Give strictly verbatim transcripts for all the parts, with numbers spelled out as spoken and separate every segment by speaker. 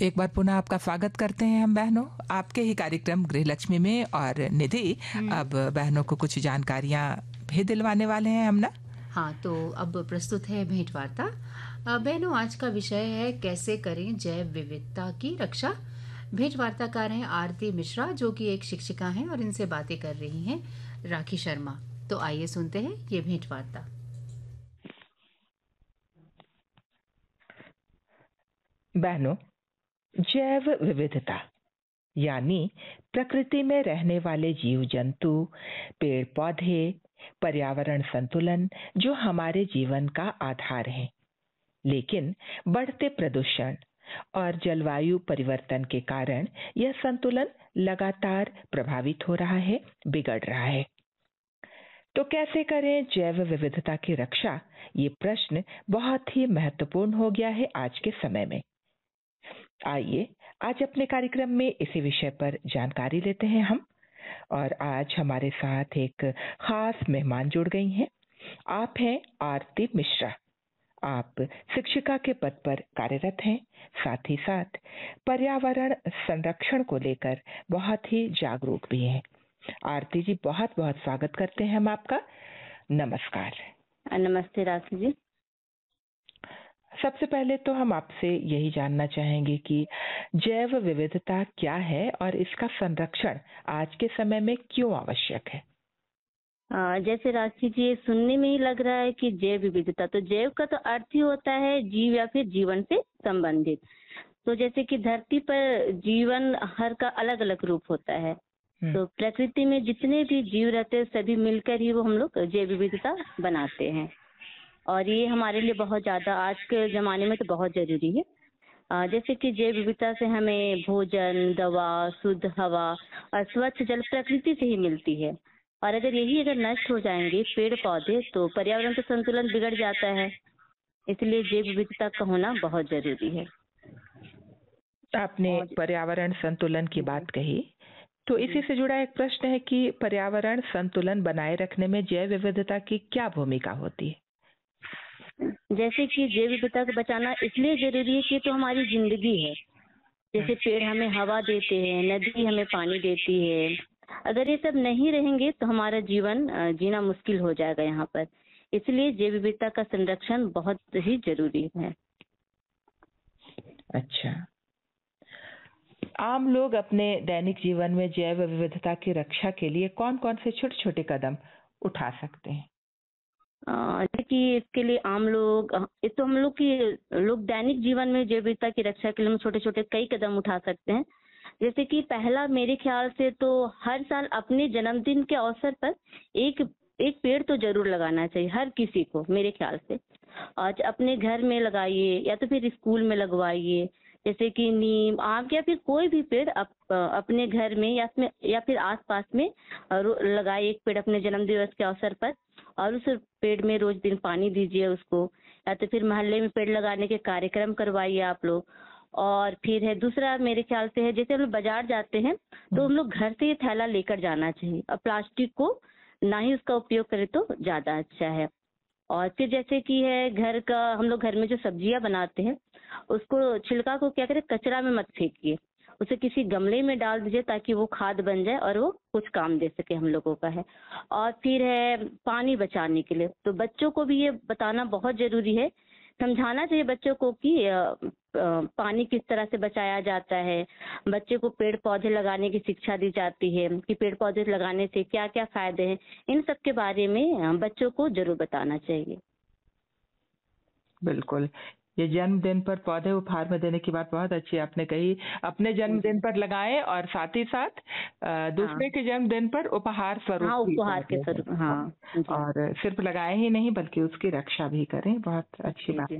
Speaker 1: एक बार पुनः आपका स्वागत करते हैं हम बहनों आपके ही कार्यक्रम गृह लक्ष्मी में। और निधि, अब बहनों को कुछ जानकारियां भी दिलवाने वाले हैं हम ना।
Speaker 2: हाँ, तो अब प्रस्तुत है भेंट वार्ता। अ, बहनों, आज का विषय है कैसे करें जैव विविधता की रक्षा। भेंट वार्ताकार हैं आरती मिश्रा, जो कि एक शिक्षिका हैं, और इनसे बातें कर रही हैं राखी शर्मा। तो आइए सुनते हैं ये भेंट वार्ता।
Speaker 1: बहनों, जैव विविधता यानी प्रकृति में रहने वाले जीव जंतु, पेड़ पौधे, पर्यावरण संतुलन जो हमारे जीवन का आधार है। लेकिन बढ़ते प्रदूषण और जलवायु परिवर्तन के कारण यह संतुलन लगातार प्रभावित हो रहा है, बिगड़ रहा है। तो कैसे करें जैव विविधता की रक्षा? ये प्रश्न बहुत ही महत्वपूर्ण हो गया है आज के समय में। आइए आज अपने कार्यक्रम में इसी विषय पर जानकारी लेते हैं हम। और आज हमारे साथ एक खास मेहमान जुड़ गई हैं। आप हैं आरती मिश्रा। आप शिक्षिका के पद पर कार्यरत हैं, साथ ही साथ पर्यावरण संरक्षण को लेकर बहुत ही जागरूक भी हैं। आरती जी, बहुत बहुत स्वागत करते हैं हम आपका। नमस्कार।
Speaker 3: नमस्ते राखी जी।
Speaker 1: सबसे पहले तो हम आपसे यही जानना चाहेंगे कि जैव विविधता क्या है और इसका संरक्षण आज के समय में क्यों आवश्यक है?
Speaker 3: आ, जैसे राखी जी, सुनने में ही लग रहा है कि जैव विविधता, तो जैव का तो अर्थ ही होता है जीव या फिर जीवन से संबंधित। तो जैसे कि धरती पर जीवन हर का अलग अलग रूप होता है, तो प्रकृति में जितने भी जीव रहते हैं सभी मिलकर ही वो हम लोग जैव विविधता बनाते हैं। और ये हमारे लिए बहुत ज्यादा आज के जमाने में तो बहुत जरूरी है। आ, जैसे कि जैव विविधता से हमें भोजन, दवा, शुद्ध हवा और स्वच्छ जल प्रकृति से ही मिलती है। और अगर यही अगर नष्ट हो जाएंगे पेड़ पौधे, तो पर्यावरण का संतुलन बिगड़ जाता है। इसलिए जैव विविधता का होना बहुत जरूरी है।
Speaker 1: आपने पर्यावरण संतुलन की बात कही, तो इसी से जुड़ा एक प्रश्न है कि पर्यावरण संतुलन बनाए रखने में जैव विविधता की क्या भूमिका होती है?
Speaker 3: जैसे कि जैव विविधता को बचाना इसलिए जरूरी है कि तो हमारी जिंदगी है। जैसे पेड़ हमें हवा देते हैं, नदी हमें पानी देती है। अगर ये सब नहीं रहेंगे तो हमारा जीवन जीना मुश्किल हो जाएगा यहाँ पर। इसलिए जैव विविधता का संरक्षण बहुत ही जरूरी है।
Speaker 1: अच्छा, आम लोग अपने दैनिक जीवन में जैव विविधता की रक्षा के लिए कौन कौन से छोटे छोटे कदम उठा सकते हैं?
Speaker 3: कि इसके लिए आम लोग, ये तो हम लोग की लोग दैनिक जीवन में जैव विविधता की रक्षा के लिए हम छोटे छोटे कई कदम उठा सकते हैं। जैसे कि पहला, मेरे ख्याल से तो हर साल अपने जन्मदिन के अवसर पर एक एक पेड़ तो जरूर लगाना चाहिए हर किसी को, मेरे ख्याल से। आज अपने घर में लगाइए या तो फिर स्कूल में लगवाइए। जैसे कि नीम, आम या फिर कोई भी पेड़ अप, अपने घर में या या फिर आसपास में लगाइए एक पेड़ अपने जन्म दिवस के अवसर पर। और उस पेड़ में रोज दिन पानी दीजिए उसको, या तो फिर मोहल्ले में पेड़ लगाने के कार्यक्रम करवाइए आप लोग। और फिर है दूसरा, मेरे ख्याल से है, जैसे हम लोग बाजार जाते हैं तो हम लोग घर से ये थैला लेकर जाना चाहिए, और प्लास्टिक को ना ही उसका उपयोग करें तो ज्यादा अच्छा है। और फिर जैसे कि है घर का, हम लोग घर में जो सब्जियां बनाते हैं उसको छिलका को क्या करें, कचरा में मत फेंकिए, उसे किसी गमले में डाल दीजिए ताकि वो खाद बन जाए और वो कुछ काम दे सके हम लोगों का है। और फिर है पानी बचाने के लिए, तो बच्चों को भी ये बताना बहुत जरूरी है, समझाना चाहिए बच्चों को कि पानी किस तरह से बचाया जाता है। बच्चे को पेड़ पौधे लगाने की शिक्षा दी जाती है कि पेड़ पौधे लगाने से क्या क्या फायदे हैं, इन सब के बारे में बच्चों को जरूर बताना चाहिए।
Speaker 1: बिल्कुल, ये जन्मदिन पर पौधे उपहार में देने की बात बहुत अच्छी आपने कही। अपने जन्मदिन पर लगाएं और साथ ही साथ दूसरे के जन्मदिन पर उपहार स्वरूप,
Speaker 3: हाँ, उपहार के स्वरूप, हाँ,
Speaker 1: और सिर्फ लगाए ही नहीं बल्कि उसकी रक्षा भी करें। बहुत अच्छी बात है।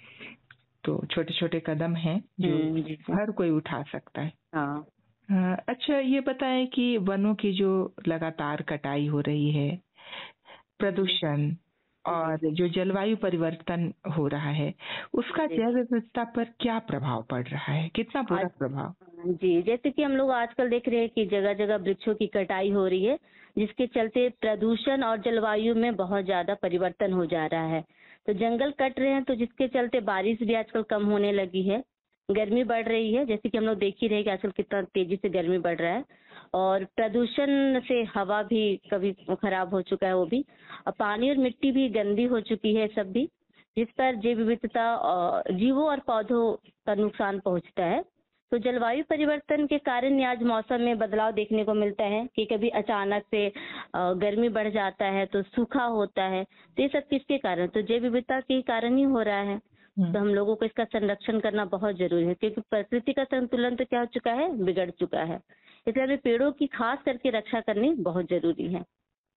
Speaker 1: तो छोटे छोटे कदम हैं जो हर कोई उठा सकता है।
Speaker 3: हाँ।
Speaker 1: अच्छा, ये बताएं कि वनों की जो लगातार कटाई हो रही है, प्रदूषण और जो जलवायु परिवर्तन हो रहा है, उसका जैव विविधता पर क्या प्रभाव पड़ रहा है? कितना बुरा प्रभाव?
Speaker 3: जी, जैसे कि हम लोग आजकल देख रहे हैं कि जगह जगह वृक्षों की कटाई हो रही है, जिसके चलते प्रदूषण और जलवायु में बहुत ज्यादा परिवर्तन हो जा रहा है। तो जंगल कट रहे हैं, तो जिसके चलते बारिश भी आजकल कम होने लगी है। गर्मी बढ़ रही है, जैसे कि हम लोग देख ही रहे हैं कि आजकल कितना तेजी से गर्मी बढ़ रहा है, और प्रदूषण से हवा भी कभी खराब हो चुका है, वो भी, और पानी और मिट्टी भी गंदी हो चुकी है, सब भी, जिस पर जैव विविधता और जीवों और पौधों का नुकसान पहुंचता है। तो जलवायु परिवर्तन के कारण ही आज मौसम में बदलाव देखने को मिलता है कि कभी अचानक से अ, गर्मी बढ़ जाता है, तो सूखा होता है। तो ये सब किसके कारण? तो जैव विविधता के कारण ही हो रहा है। तो हम लोगों को इसका संरक्षण करना बहुत जरूरी है, क्योंकि प्रकृति का संतुलन तो क्या हो चुका है, बिगड़ चुका है। इसलिए हमें पेड़ों की खास करके रक्षा करनी बहुत जरूरी है।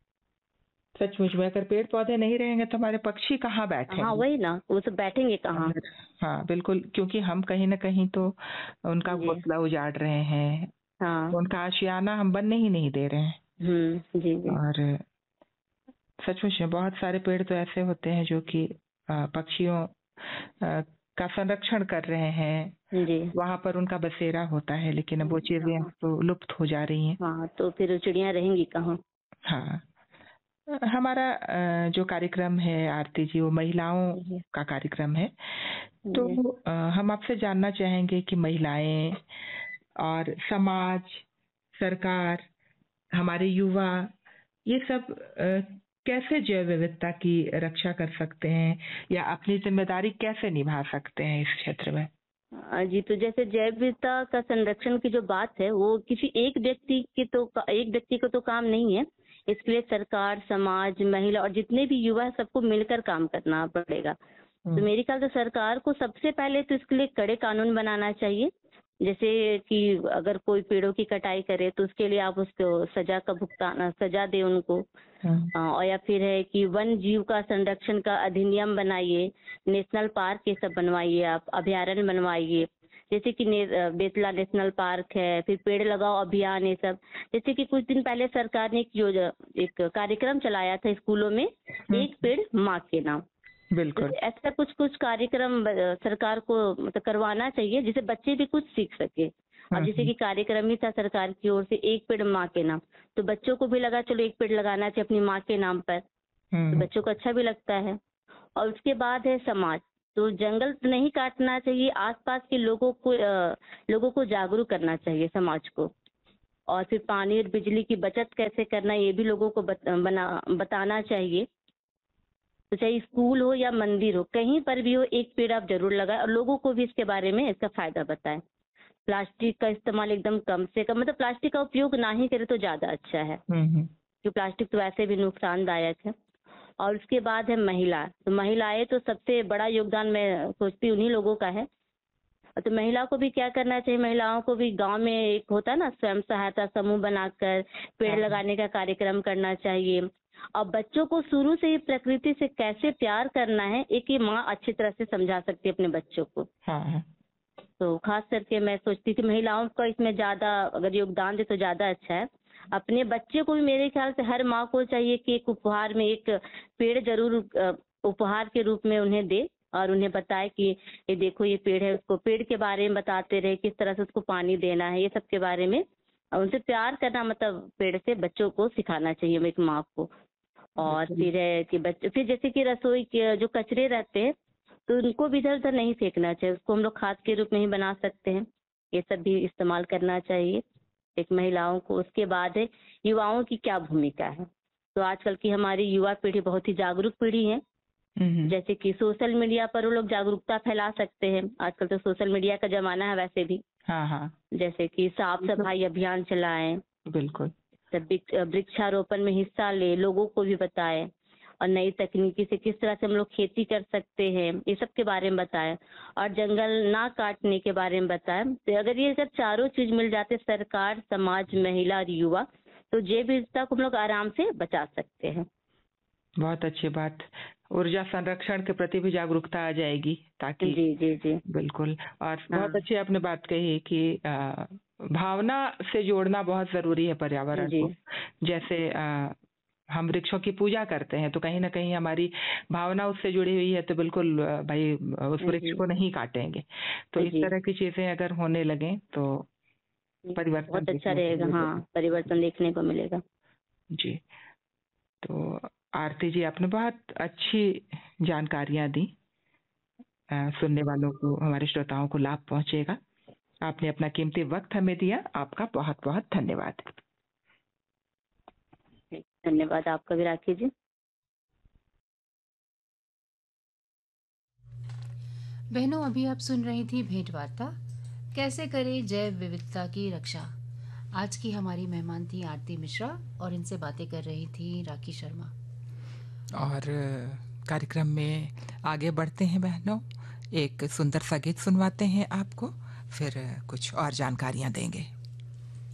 Speaker 1: सचमुच में अगर पेड़ पौधे नहीं रहेंगे तो हमारे पक्षी कहाँ
Speaker 3: हाँ
Speaker 1: बैठेंगे?
Speaker 3: वही ना, वो सब बैठेंगे कहाँ?
Speaker 1: अगर हाँ बिल्कुल, क्योंकि हम कहीं ना कहीं तो उनका
Speaker 3: जी
Speaker 1: घोंसला उजाड़ रहे हैं,
Speaker 3: हाँ।
Speaker 1: तो उनका आशियाना हम बनने ही नहीं दे रहे हैं।
Speaker 3: हम्म जी जी
Speaker 1: और सचमुच में बहुत सारे पेड़ तो ऐसे होते हैं जो कि अ, पक्षियों अ, का संरक्षण कर रहे हैं,
Speaker 3: जी
Speaker 1: वहां पर उनका बसेरा होता है, लेकिन अब वो चीजें अब
Speaker 3: हाँ
Speaker 1: तो लुप्त हो जा रही हैं।
Speaker 3: हाँ, तो फिर चिड़िया रहेंगी कहाँ?
Speaker 1: हाँ, अ, हमारा अ, जो कार्यक्रम है आरती जी, वो महिलाओं
Speaker 3: जी
Speaker 1: का कार्यक्रम है। तो
Speaker 3: जी
Speaker 1: अ, हम आपसे जानना चाहेंगे कि महिलाएं और समाज, सरकार, हमारे युवा, ये सब अ, कैसे जैव विविधता की रक्षा कर सकते हैं या अपनी जिम्मेदारी कैसे निभा सकते हैं इस क्षेत्र में?
Speaker 3: हाँ जी, तो जैसे जैव विविधता का संरक्षण की जो बात है, वो किसी एक व्यक्ति की तो एक व्यक्ति को तो काम नहीं है। इसके लिए सरकार, समाज, महिला और जितने भी युवा है, सबको मिलकर काम करना पड़ेगा। तो
Speaker 1: हम्म,
Speaker 3: मेरे ख्याल से सरकार को सबसे पहले तो इसके लिए कड़े कानून बनाना चाहिए। जैसे कि अगर कोई पेड़ों की कटाई करे तो उसके लिए आप उसको सजा का भुगतान सजा दे उनको।
Speaker 1: हम्म,
Speaker 3: अ, और या फिर है कि वन जीव का संरक्षण का अधिनियम बनाइए, नेशनल पार्क ये सब बनवाइए, आप अभयारण्य बनवाइए। जैसे कि ने, अ, बेतला नेशनल पार्क है, फिर पेड़ लगाओ अभियान, ये सब। जैसे कि कुछ दिन पहले सरकार ने एक योजना, एक कार्यक्रम चलाया था स्कूलों में,
Speaker 1: हम्म,
Speaker 3: एक पेड़ माँ के नाम। तो
Speaker 1: बिल्कुल।
Speaker 3: ऐसा कुछ कुछ कार्यक्रम अ, सरकार को मतलब करवाना चाहिए, जिससे बच्चे भी कुछ सीख सके। और जैसे
Speaker 1: हम्म,
Speaker 3: कि कार्यक्रम ही था सरकार की ओर से, एक पेड़ माँ के नाम, तो बच्चों को भी लगा चलो एक पेड़ लगाना चाहिए अपनी माँ के नाम पर, तो
Speaker 1: हम्म,
Speaker 3: बच्चों को अच्छा भी लगता है। और उसके बाद है समाज। तो जंगल नहीं काटना चाहिए, आसपास के लोगों को अ, लोगों को जागरूक करना चाहिए, समाज को। और फिर पानी और बिजली की बचत कैसे करना, ये भी लोगों को बत, बना बताना चाहिए। तो चाहे स्कूल हो या मंदिर हो, कहीं पर भी हो, एक पेड़ आप जरूर लगाएं और लोगों को भी इसके बारे में इसका फायदा बताएं। प्लास्टिक का इस्तेमाल एकदम कम से कम, मतलब प्लास्टिक का उपयोग ना ही करे तो ज्यादा अच्छा है,
Speaker 1: हम्म,
Speaker 3: क्योंकि प्लास्टिक तो वैसे भी नुकसानदायक है। और उसके बाद है महिला। तो महिलाएं तो सबसे बड़ा योगदान मैं सोचती हूँ उन्हीं लोगों का है। तो महिला को भी क्या करना चाहिए, महिलाओं को भी गांव में एक होता है ना स्वयं सहायता समूह बनाकर पेड़
Speaker 1: हाँ,
Speaker 3: लगाने का कार्यक्रम करना चाहिए। और बच्चों को शुरू से ही प्रकृति से कैसे प्यार करना है, एक ही माँ अच्छी तरह से समझा सकती है अपने बच्चों को।
Speaker 1: हाँ, हाँ,
Speaker 3: तो खास करके मैं सोचती थी महिलाओं का इसमें ज्यादा अगर योगदान दे तो ज्यादा अच्छा है। अपने बच्चे को भी मेरे ख्याल से हर माँ को चाहिए कि एक उपहार में एक पेड़ जरूर अ, उपहार के रूप में उन्हें दे, और उन्हें बताए कि ये देखो ये पेड़ है, उसको पेड़ के बारे में बताते रहे, किस तरह से उसको पानी देना है, ये सब के बारे में। और उनसे प्यार करना, मतलब पेड़ से बच्चों को सिखाना चाहिए एक माँ को। और
Speaker 1: बिल्कुल।
Speaker 3: फिर है कि बच्चे फिर जैसे कि रसोई के जो कचरे रहते हैं, तो उनको भी इधर उधर नहीं फेंकना चाहिए, उसको हम लोग खाद के रूप में ही बना सकते हैं। ये सब भी इस्तेमाल करना चाहिए एक महिलाओं को। उसके बाद है युवाओं की क्या भूमिका है। तो आजकल की हमारी युवा पीढ़ी बहुत ही जागरूक पीढ़ी है।
Speaker 1: हम्म,
Speaker 3: जैसे कि सोशल मीडिया पर वो लोग जागरूकता फैला सकते हैं, आजकल तो सोशल मीडिया का जमाना है वैसे भी।
Speaker 1: हाँ, हाँ,
Speaker 3: जैसे कि साफ सफाई अभियान चलाएं,
Speaker 1: बिल्कुल।
Speaker 3: सब वृक्ष- वृक्षारोपण में हिस्सा ले, लोगों को भी बताएं, और नई तकनीकी से किस तरह से हम लोग खेती कर सकते हैं, ये सब के बारे में बताएं। और जंगल ना काटने के बारे में बताएं। तो अगर ये सब चारों चीज मिल जाते, सरकार, समाज, महिला और युवा, तो जैव विविधता को हम लोग आराम से बचा सकते हैं।
Speaker 1: बहुत अच्छी बात। ऊर्जा संरक्षण के प्रति भी जागरूकता आ जाएगी, ताकि
Speaker 3: जी जी जी
Speaker 1: बिल्कुल। और
Speaker 3: हाँ
Speaker 1: बहुत अच्छी आपने बात कही कि अ, भावना से जोड़ना बहुत जरूरी है पर्यावरण
Speaker 3: जी
Speaker 1: को। जैसे अ, हम वृक्षों की पूजा करते हैं तो कहीं ना कहीं हमारी भावना उससे जुड़ी हुई है, तो बिल्कुल अ, भाई उस वृक्ष
Speaker 3: जी
Speaker 1: को नहीं काटेंगे। तो इस
Speaker 3: जी
Speaker 1: तरह की चीजें अगर होने लगे तो परिवर्तन
Speaker 3: बहुत अच्छा
Speaker 1: देखने को
Speaker 3: रहेगा,
Speaker 1: मिलेगा।
Speaker 3: हाँ परिवर्तन देखने को मिलेगा।
Speaker 1: जी। तो आरती जी, आपने बहुत अच्छी जानकारियां दी। अ, सुनने वालों को, हमारे श्रोताओं को लाभ पहुंचेगा। आपने अपना कीमती वक्त हमें दिया, आपका बहुत बहुत धन्यवाद।
Speaker 3: धन्यवाद आपका भी राखी जी।
Speaker 2: बहनों, अभी आप सुन रही थी भेंट वार्ता, कैसे करें जैव विविधता की रक्षा। आज की हमारी मेहमान थी आरती मिश्रा और इनसे बातें कर रही थी राखी शर्मा।
Speaker 4: और कार्यक्रम में आगे बढ़ते हैं बहनों, एक सुंदर सा गीत सुनवाते हैं आपको, फिर कुछ और जानकारियां देंगे।